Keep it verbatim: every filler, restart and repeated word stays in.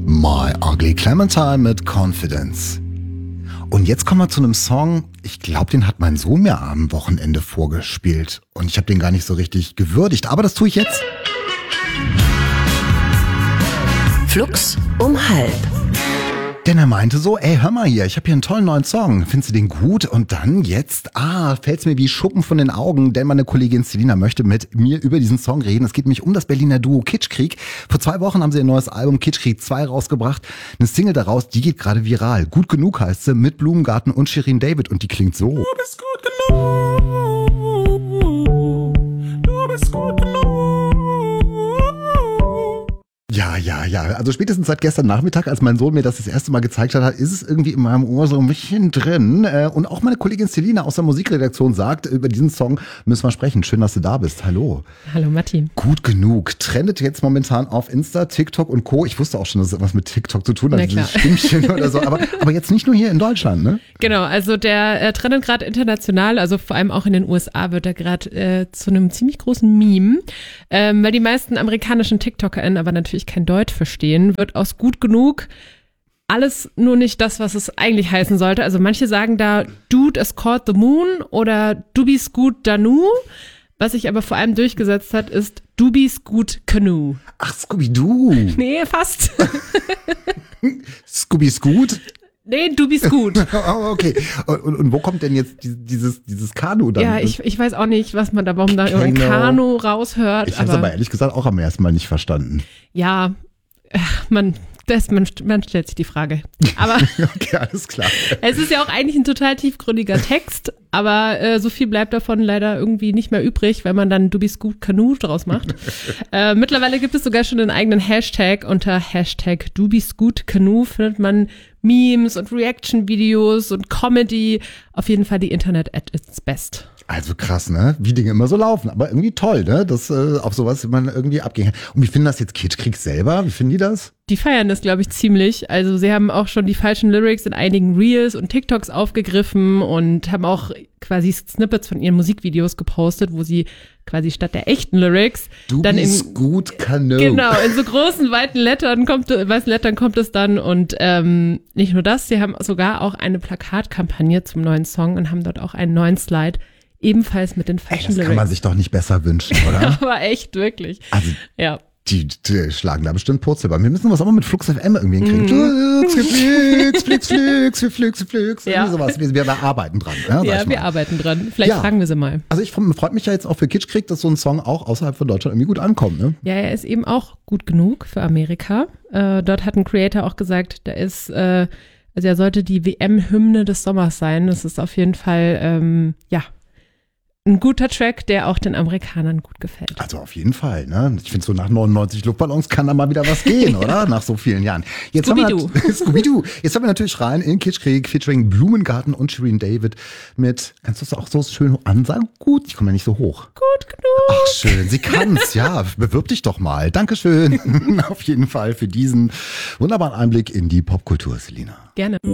My Ugly Clementine mit Confidence. Und jetzt kommen wir zu einem Song, ich glaube, den hat mein Sohn mir am Wochenende vorgespielt. Und ich habe den gar nicht so richtig gewürdigt, aber das tue ich jetzt. Flux um halb. Denn er meinte so, ey, hör mal hier, ich habe hier einen tollen neuen Song. Findest du den gut? Und dann jetzt, ah, fällt's mir wie Schuppen von den Augen, denn meine Kollegin Selina möchte mit mir über diesen Song reden. Es geht nämlich um das Berliner Duo Kitschkrieg. Vor zwei Wochen haben sie ein neues Album Kitschkrieg zwei rausgebracht. Eine Single daraus, die geht gerade viral. Gut genug heißt sie, mit Blumengarten und Shirin David. Und die klingt so. Du bist gut genug. Du bist gut genug. Ja, ja, ja. Also spätestens seit gestern Nachmittag, als mein Sohn mir das das erste Mal gezeigt hat, ist es irgendwie in meinem Ohr so ein bisschen drin. Und auch meine Kollegin Selina aus der Musikredaktion sagt, über diesen Song müssen wir sprechen. Schön, dass du da bist. Hallo. Hallo Matti. Gut genug. Trendet jetzt momentan auf Insta, TikTok und Co. Ich wusste auch schon, dass es etwas mit TikTok zu tun hat, dieses Stimmchen oder so. Aber, aber jetzt nicht nur hier in Deutschland, ne? Genau, also der äh, trendet gerade international, also vor allem auch in den U S A wird er gerade äh, zu einem ziemlich großen Meme, ähm, weil die meisten amerikanischen TikTokerInnen aber natürlich kein Deutsch verstehen, wird aus gut genug alles nur nicht das, was es eigentlich heißen sollte. Also manche sagen da, Dude is called the moon oder Du bist gut Danu. Was sich aber vor allem durchgesetzt hat, ist Du bist gut Canoe. Ach, Scooby-Doo. Nee, fast. Scooby-Scoot? Nee, du bist gut. Oh, okay. Und, und, und wo kommt denn jetzt dieses, dieses Kanu dann? Ja, ich, ich weiß auch nicht, was man da, warum da Kano. ein Kanu raushört. Ich habe es aber ehrlich gesagt auch am ersten Mal nicht verstanden. Ja, man, das, man, man stellt sich die Frage. Aber okay, alles klar. Es ist ja auch eigentlich ein total tiefgründiger Text, aber äh, so viel bleibt davon leider irgendwie nicht mehr übrig, wenn man dann Du bist gut Kanu draus macht. äh, mittlerweile gibt es sogar schon einen eigenen Hashtag. Unter Hashtag Du bist gut Kanu findet man Memes und Reaction-Videos und Comedy. Auf jeden Fall die Internet at its best. Also krass, ne? Wie Dinge immer so laufen. Aber irgendwie toll, ne? Dass äh, auf sowas man irgendwie abging. Und wie finden das jetzt Kitschkrieg selber? Wie finden die das? Die feiern das, glaube ich, ziemlich. Also sie haben auch schon die falschen Lyrics in einigen Reels und TikToks aufgegriffen und haben auch quasi Snippets von ihren Musikvideos gepostet, wo sie quasi statt der echten Lyrics Du dann bist in gut Kanu. Genau, in so großen, weiten Lettern kommt, weißen Lettern kommt es dann. Und ähm, nicht nur das, sie haben sogar auch eine Plakatkampagne zum neuen Song und haben dort auch einen neuen Slide, ebenfalls mit den Ey, falschen das Lyrics. kann man sich doch nicht besser wünschen, oder? Aber echt, wirklich. Also, ja. Die, die schlagen da bestimmt Purzelbaum. Wir müssen was auch mal mit Flux F M irgendwie hinkriegen. Mm. Flix, Flix, Flix, Flix, Flix, Flix, Ja. sowas. Wir, wir arbeiten dran. Ja, Ja, wir arbeiten dran. Vielleicht Ja. fragen wir sie mal. Also ich freut mich ja jetzt auch für Kitschkrieg, dass so ein Song auch außerhalb von Deutschland irgendwie gut ankommt. Ne? Ja, er ist eben auch gut genug für Amerika. Äh, dort hat ein Creator auch gesagt, da ist, äh, also er sollte die W M-Hymne des Sommers sein. Das ist auf jeden Fall, ähm, ja, ein guter Track, der auch den Amerikanern gut gefällt. Also auf jeden Fall. Ne? Ich finde so nach neunundneunzig Luftballons kann da mal wieder was gehen, oder? Nach so vielen Jahren. Jetzt Scooby-Doo. Haben wir, Scooby-Doo. Jetzt haben wir natürlich rein in Kitschkrieg featuring Blumengarten und Shirin David mit, kannst du das auch so schön ansagen? Gut, ich komme ja nicht so hoch. Gut genug. Ach schön, sie kann's, ja. Bewirb dich doch mal. Dankeschön. Auf jeden Fall für diesen wunderbaren Einblick in die Popkultur, Selina. Gerne.